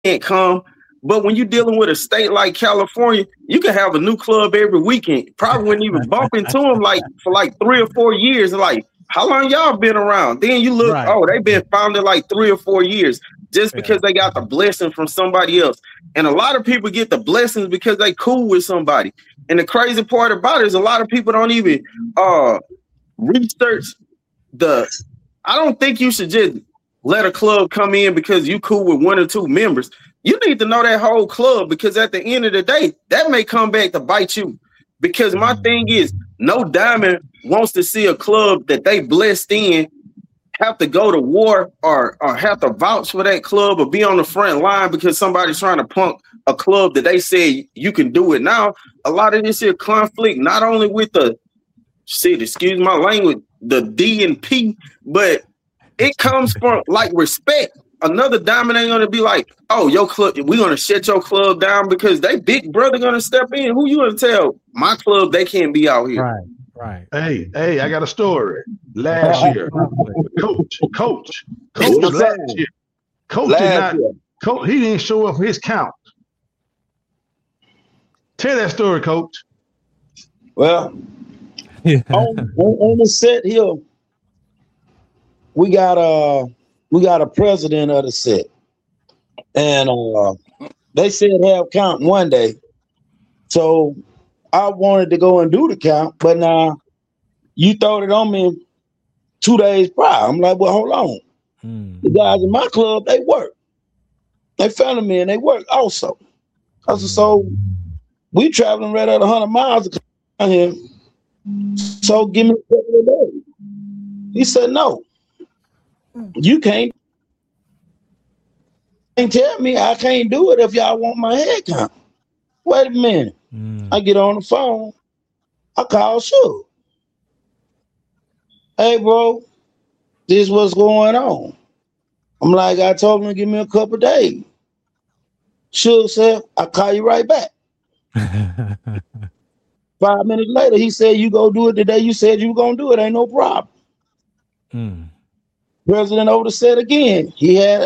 can't come. But when you're dealing with a state like California, you can have a new club every weekend. Probably wouldn't even bump into them like for like 3 or 4 years. Like, how long y'all been around? Then you look, oh, they've been founded like 3 or 4 years just because they got the blessing from somebody else. And a lot of people get the blessings because they cool with somebody. And the crazy part about it is a lot of people don't even research I don't think you should just let a club come in because you cool with 1 or 2 members. You need to know that whole club, because at the end of the day, that may come back to bite you. Because my thing is, no diamond wants to see a club that they blessed in have to go to war or have to vouch for that club or be on the front line because somebody's trying to punk a club that they say you can do it now. A lot of this here conflict, not only with excuse my language, the D and P, but it comes from like respect. Another diamond ain't gonna be like, oh, your club, we're gonna shut your club down because they big brother gonna step in. Who you gonna tell? My club, they can't be out here. Right. Hey, I got a story. Last year, coach last year. Coach, he didn't show up for his count. Tell that story, Coach. Well, on the set here, we got a president of the set, and they said have count one day. So I wanted to go and do the count, but now you throwed it on me 2 days prior. I'm like, well, hold on. The guys in my club, they work. They found me and they work also. I said, so we traveling right at 100 miles to come here. So give me a couple of days. He said, no, you can't tell me I can't do it if y'all want my head count. Wait a minute. I get on the phone. I call Suge. Hey, bro, this is what's going on. I'm like, I told him to give me a couple of days. Suge said, I'll call you right back. 5 minutes later, he said, you go do it the day you said you were going to do it. Ain't no problem. President over the set again. He had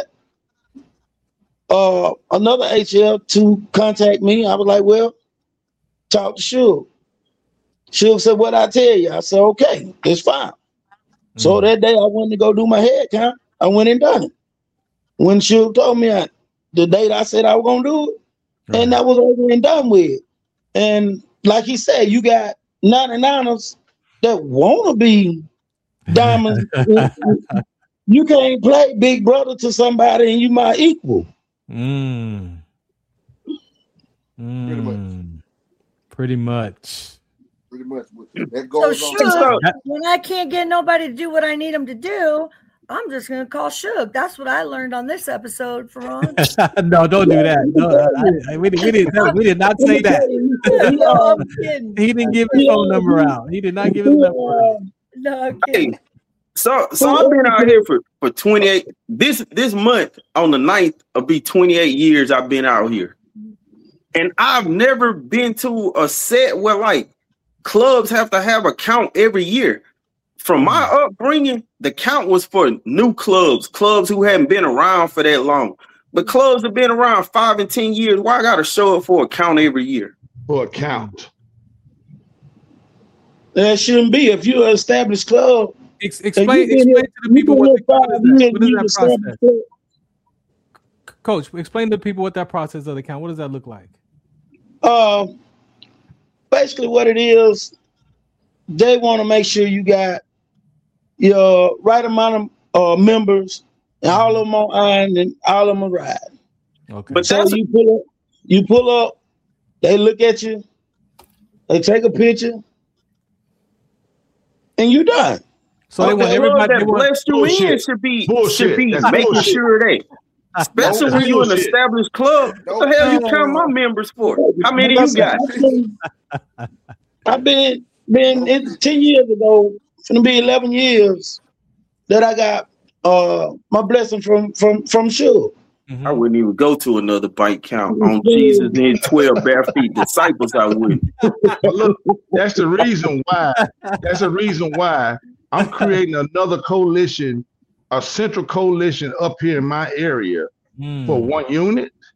another HL to contact me. I was like, well, talk to Suge. Suge said, what I tell you? I said, okay, it's fine. So that day I went to go do my head count. I went and done it. When Suge told me the date I said I was going to do it, and that was over and done with. And like he said, you got 99ers that want to be diamonds. You can't play big brother to somebody and you my equal. Pretty much. That goes on. When I can't get nobody to do what I need them to do, I'm just going to call Suge. That's what I learned on this episode, Ferron. No, don't do that. No, we did not say that. No, I'm kidding. He didn't give his phone number out. He did not give his number out. No, I'm kidding. Hey, so I've been out here for 28. This month on the 9th will be 28 years I've been out here. And I've never been to a set where like clubs have to have a count every year. From my upbringing, the count was for new clubs who hadn't been around for that long. But clubs have been around 5 and 10 years. Why I got to show up for a count every year? For a count. That shouldn't be. If you're an established club, explain to the people what is that process. Coach, explain to people what that process of the count. What does that look like? Basically, what it is, they want to make sure you got your right amount of members, and all of them on iron and all of them are riding. Okay. But so you pull up, they look at you, they take a picture, and you're done. So they want everybody that bless you in should be making sure they, especially when you're an established club. What the hell you count my members for? How many you got? I've been 10 years ago. It's gonna be 11 years that I got my blessing from Suge. I wouldn't even go to another bike count on Jesus and 12 bare feet disciples. I wouldn't. Look, that's the reason why. That's the reason why I'm creating another coalition, a central coalition up here in my area for one unit.